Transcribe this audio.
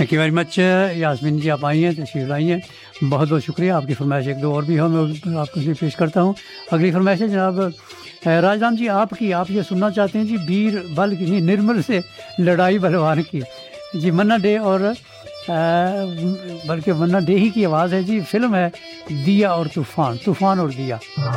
Thank you very much Yasmin जी, आप आई हैं, तशरीफ लाई हैं, बहुत बहुत शुक्रिया। आपकी फरमाइश एक दो और भी हो, मैं आपको इसलिए पेश करता हूँ। अगली फरमाइश है जनाब राजराम जी आपकी, आप ये सुनना चाहते हैं जी बीर बल की नहीं निर्मल से लड़ाई बलवान की जी, मन्ना डे और बल्कि मन्ना डे ही की आवाज़ है जी। फिल्म है दिया और तूफ़ान, तूफ़ान और दिया।